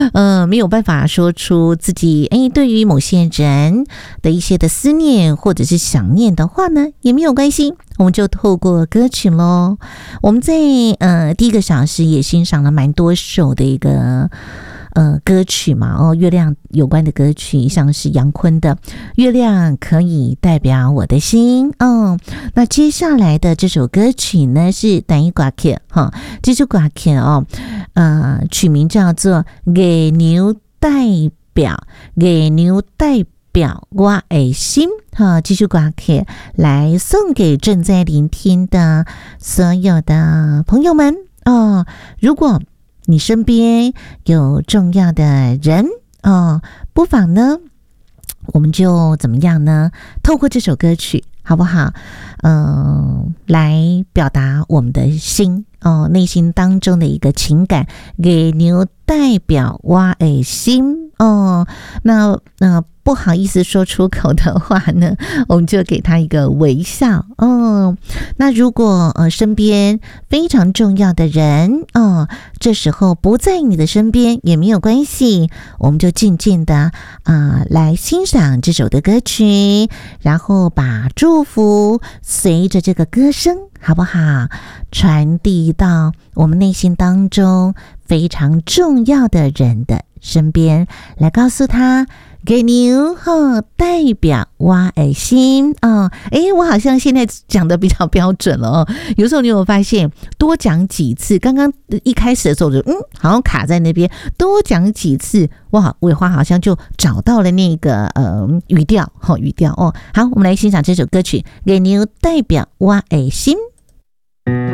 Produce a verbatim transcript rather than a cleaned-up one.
呃，没有办法说出自己哎对于某些人的一些的思念或者是想念的话呢，也没有关系，我们就透过歌曲咯。我们在呃第一个小时也欣赏了蛮多首的一个呃歌曲嘛，哦，月亮有关的歌曲，像是杨坤的《月亮可以代表我的心》。嗯，那接下来的这首歌曲呢是单一歌曲哈，这首歌曲哦，呃，取名叫做《月亮代表月亮代表我的心》哈，这首歌曲来送给正在聆听的所有的朋友们哦。如果你身边有重要的人哦，不妨呢，我们就怎么样呢？透过这首歌曲，好不好？嗯、呃，来表达我们的心哦，内心当中的一个情感，给牛代表我的心哦。那那不好意思说出口的话呢，我们就给他一个微笑哦。那如果呃身边非常重要的人哦，这时候不在你的身边也没有关系，我们就静静的啊、呃、来欣赏这首的歌曲，然后把祝福随着这个歌声，好不好？传递到我们内心当中非常重要的人的身边，来告诉他。给牛哈代表我的心哦，诶，我好像现在讲的比较标准了哦。有时候你有发现，多讲几次，刚刚一开始的时候就嗯，好像卡在那边，多讲几次，哇，伟华好像就找到了那个呃语调，哈、哦、语调哦。好，我们来欣赏这首歌曲，给牛代表我的心。